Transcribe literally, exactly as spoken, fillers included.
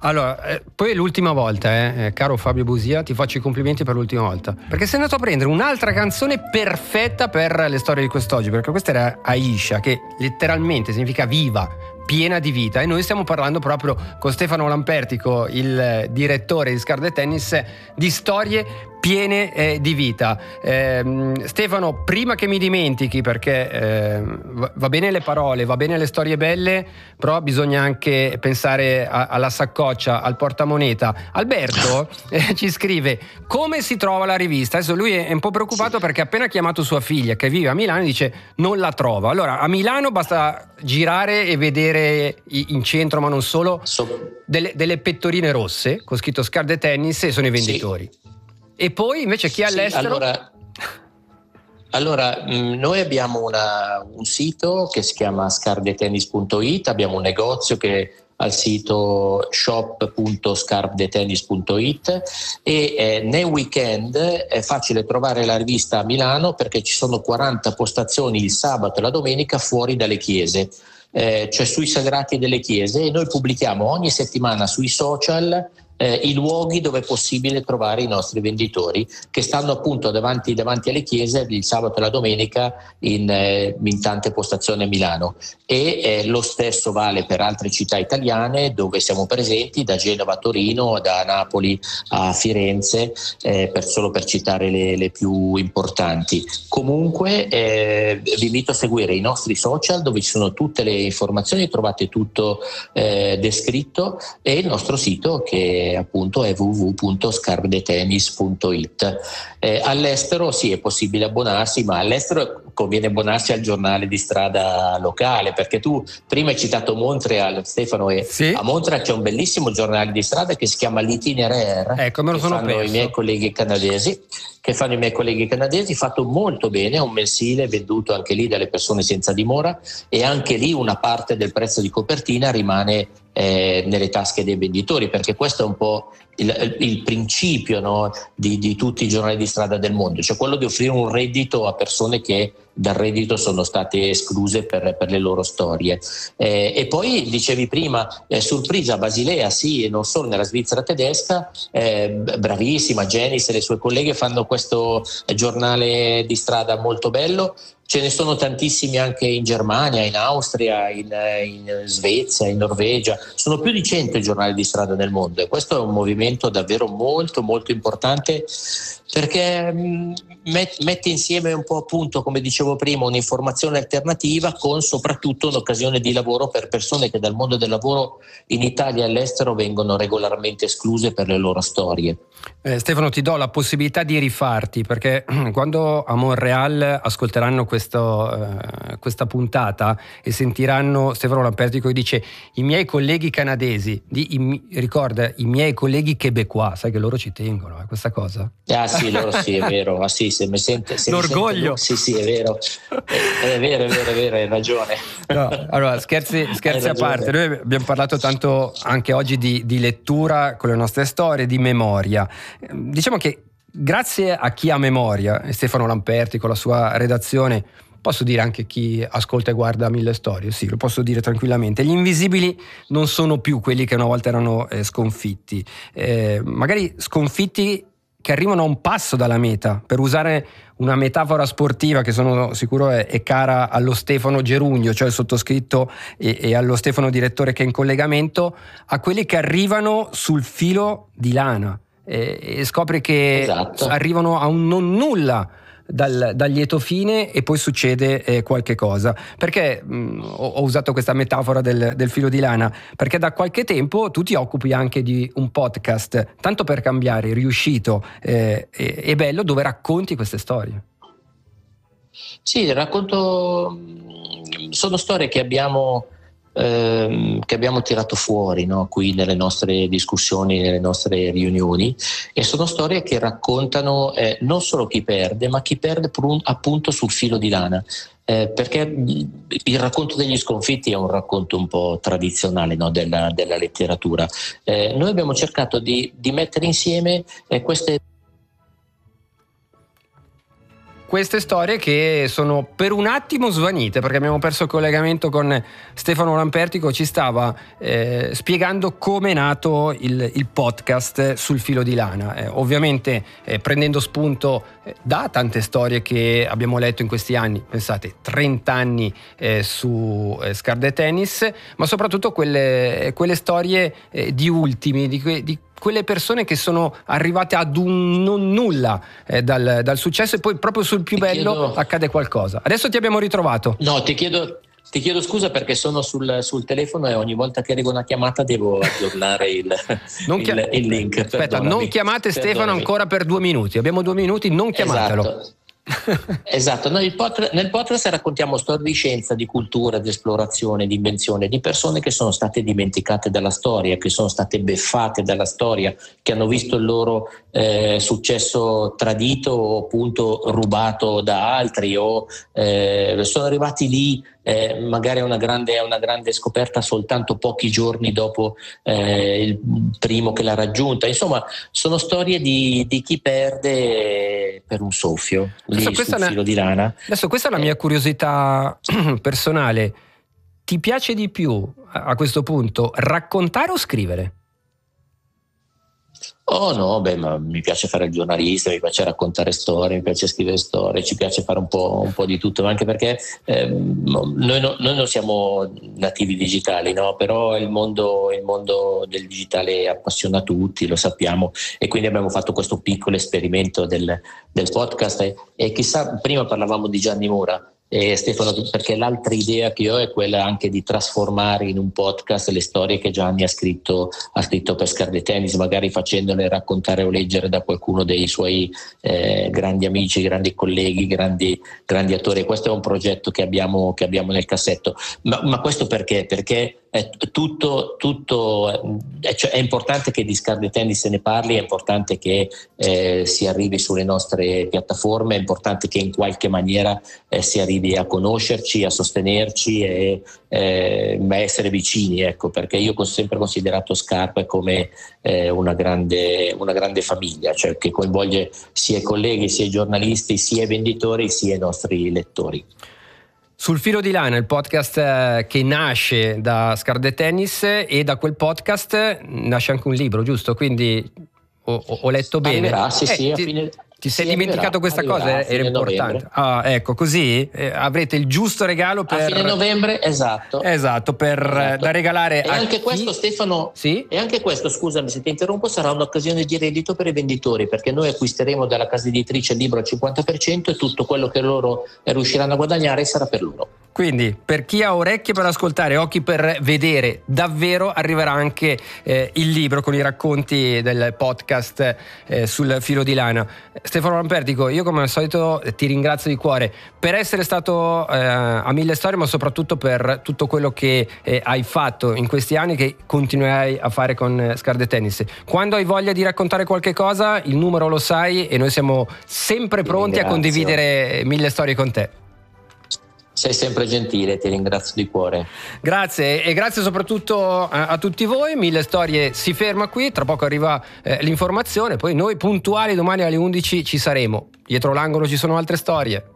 Allora, eh, poi l'ultima volta, eh, caro Fabio Busia, ti faccio i complimenti per l'ultima volta, perché sei andato a prendere un'altra canzone perfetta per le storie di quest'oggi, perché questa era Aisha, che letteralmente significa viva, piena di vita, e noi stiamo parlando proprio con Stefano Lampertico, il direttore di Scar the Tennis, di storie piene eh, di vita. Eh, Stefano, prima che mi dimentichi, perché eh, va bene le parole, va bene le storie belle, però bisogna anche pensare a, alla saccoccia, al portamoneta. Alberto eh, ci scrive: come si trova la rivista? Adesso lui è un po' preoccupato sì. perché ha appena chiamato sua figlia che vive a Milano e dice non la trova. Allora, a Milano basta girare e vedere in centro, ma non solo, so. delle, delle pettorine rosse con scritto Scar the Tennis, e sono i venditori. Sì. E poi invece chi è all'estero? Sì, allora, allora mh, noi abbiamo una, un sito che si chiama scar the tennis punto it, abbiamo un negozio che al sito shop punto scar the tennis punto it e eh, nel weekend è facile trovare la rivista a Milano perché ci sono quaranta postazioni il sabato e la domenica fuori dalle chiese, eh, cioè sui sagrati delle chiese, e noi pubblichiamo ogni settimana sui social Eh, i luoghi dove è possibile trovare i nostri venditori, che stanno appunto davanti, davanti alle chiese il sabato e la domenica in, eh, in tante postazioni a Milano, e eh, lo stesso vale per altre città italiane dove siamo presenti, da Genova a Torino, da Napoli a Firenze, eh, per, solo per citare le, le più importanti. Comunque eh, vi invito a seguire i nostri social dove ci sono tutte le informazioni, trovate tutto eh, descritto, e il nostro sito che appunto è w w w punto scar the tennis punto it. Eh, all'estero sì, è possibile abbonarsi, ma all'estero conviene abbonarsi al giornale di strada locale, perché tu prima hai citato Montreal, Stefano, e sì? a Montreal c'è un bellissimo giornale di strada che si chiama l'Itinéraire, ecco, me lo che sono fanno perso. i miei colleghi canadesi che fanno i miei colleghi canadesi, fatto molto bene, è un mensile venduto anche lì dalle persone senza dimora, e anche lì una parte del prezzo di copertina rimane eh, nelle tasche dei venditori, perché questo è un po' il, il principio, no, di, di tutti i giornali di strada del mondo, cioè quello di offrire un reddito a persone che dal reddito sono state escluse per, per le loro storie. Eh, e poi dicevi prima, eh, Surpresa Basilea, sì, e non solo, nella Svizzera tedesca, eh, bravissima Janice e le sue colleghe fanno questo giornale di strada molto bello. Ce ne sono tantissimi anche in Germania, in Austria, in, in Svezia, in Norvegia. Sono più di cento i giornali di strada nel mondo, e questo è un movimento davvero molto molto importante, perché mette insieme un po', appunto, come dicevo prima, un'informazione alternativa con soprattutto un'occasione di lavoro per persone che dal mondo del lavoro in Italia e all'estero vengono regolarmente escluse per le loro storie. Eh, Stefano, ti do la possibilità di rifarti, perché quando a Montreal ascolteranno questo, eh, questa puntata e sentiranno Stefano Lampertico che dice i miei colleghi canadesi, di, i, ricorda i miei colleghi québécois, sai che loro ci tengono a eh, questa cosa? Ah sì, loro sì, è vero, ah, sì, se mi sente, se l'orgoglio. Mi sente, sì, sì, è vero, è, è vero, è vero, è vero, hai ragione. No, allora, scherzi, scherzi a parte, noi abbiamo parlato tanto anche oggi di, di lettura con le nostre storie, di memoria. Diciamo che grazie a chi ha memoria, e Stefano Lamperti con la sua redazione, posso dire anche chi ascolta e guarda Mille Storie, sì, lo posso dire tranquillamente, gli invisibili non sono più quelli che una volta erano eh, sconfitti, eh, magari sconfitti che arrivano a un passo dalla meta, per usare una metafora sportiva che sono sicuro è, è cara allo Stefano Gerugno, cioè il sottoscritto, e, e allo Stefano direttore che è in collegamento, a quelli che arrivano sul filo di lana e, e scopri che esatto. arrivano a un non nulla dal, dal lieto fine, e poi succede eh, qualche cosa. Perché mh, ho, ho usato questa metafora del, del filo di lana? Perché da qualche tempo tu ti occupi anche di un podcast, tanto per cambiare, riuscito eh, e, e bello, dove racconti queste storie. Sì, racconto, sono storie che abbiamo Ehm, che abbiamo tirato fuori, no? Qui nelle nostre discussioni, nelle nostre riunioni, e sono storie che raccontano eh, non solo chi perde, ma chi perde per un, appunto sul filo di lana, eh, perché il racconto degli sconfitti è un racconto un po' tradizionale, no? della, della letteratura. Eh, noi abbiamo cercato di, di mettere insieme eh, queste queste storie che sono per un attimo svanite, perché abbiamo perso il collegamento con Stefano Lampertico, ci stava eh, spiegando come è nato il, il podcast Sul filo di lana, eh, ovviamente eh, prendendo spunto eh, da tante storie che abbiamo letto in questi anni, pensate trenta anni eh, su eh, Scarde Tennis, ma soprattutto quelle, quelle storie eh, di ultimi, di, que, di quelle persone che sono arrivate ad un non nulla eh, dal, dal successo, e poi proprio sul più ti bello chiedo... accade qualcosa. Adesso ti abbiamo ritrovato. No, ti chiedo, ti chiedo scusa perché sono sul, sul telefono e ogni volta che arriva una chiamata devo aggiornare il, non chia- il, il link. Aspetta, perdonami, non chiamate Stefano perdonami. ancora per due minuti. Abbiamo due minuti, non chiamatelo. Esatto. Esatto, noi pod- nel podcast raccontiamo storie di scienza, di cultura, di esplorazione, di invenzione, di persone che sono state dimenticate dalla storia, che sono state beffate dalla storia, che hanno visto il loro eh, successo tradito o appunto rubato da altri, o eh, sono arrivati lì eh, magari a una grande, a una grande scoperta soltanto pochi giorni dopo eh, il primo che l'ha raggiunta. Insomma, sono storie di, di chi perde per un soffio. Lì sul filo di lana. Adesso questa è la mia curiosità personale. Ti piace di più a questo punto raccontare o scrivere? Oh no, beh, ma mi piace fare il giornalista, mi piace raccontare storie, mi piace scrivere storie, ci piace fare un po', un po' di tutto, anche perché ehm, noi, no, noi non siamo nativi digitali, no? Però il mondo, il mondo del digitale appassiona tutti, lo sappiamo, e quindi abbiamo fatto questo piccolo esperimento del, del podcast e, e chissà, prima parlavamo di Gianni Mura. E Stefano, perché l'altra idea che ho è quella anche di trasformare in un podcast le storie che Gianni ha scritto, ha scritto per Scarde Tennis, magari facendole raccontare o leggere da qualcuno dei suoi eh, grandi amici, grandi colleghi, grandi, grandi attori. Questo è un progetto che abbiamo, che abbiamo nel cassetto. Ma, ma questo perché? Perché è tutto, tutto è, cioè è importante che di Scarde Tennis se ne parli, è importante che eh, si arrivi sulle nostre piattaforme, è importante che in qualche maniera eh, si arrivi a conoscerci, a sostenerci e eh, a essere vicini, ecco, perché io ho sempre considerato Scarpe come eh, una grande, una grande famiglia, cioè che coinvolge sia i colleghi, sia i giornalisti, sia i venditori, sia i nostri lettori. Sul filo di lana, il podcast che nasce da Scarde Tennis, e da quel podcast nasce anche un libro, giusto? Quindi ho, ho letto bene. Arriverà, sì, eh, sì, ti, a fine... Ti sei sì, dimenticato arriverà, questa arriverà, cosa? Era importante. Novembre. Ah, ecco, così eh, avrete il giusto regalo per... A fine novembre, esatto. Esatto, per esatto. da regalare e a anche chi... questo, Stefano, sì? E anche questo, scusami se ti interrompo, sarà un'occasione di reddito per i venditori, perché noi acquisteremo dalla casa editrice il libro al cinquanta per cento e tutto quello che loro riusciranno a guadagnare sarà per loro. Quindi per chi ha orecchie per ascoltare e occhi per vedere, davvero arriverà anche eh, il libro con i racconti del podcast eh, sul filo di lana. Stefano Lampertico, io come al solito ti ringrazio di cuore per essere stato eh, a Mille Storie, ma soprattutto per tutto quello che eh, hai fatto in questi anni, che continuerai a fare con Scarde Tennis. Quando hai voglia di raccontare qualche cosa, il numero lo sai e noi siamo sempre pronti a condividere Mille Storie con te. Sei sempre gentile, ti ringrazio di cuore. Grazie, e grazie soprattutto a, a tutti voi. Mille Storie si ferma qui, tra poco arriva eh, l'informazione, poi noi puntuali domani alle undici ci saremo. Dietro l'angolo ci sono altre storie.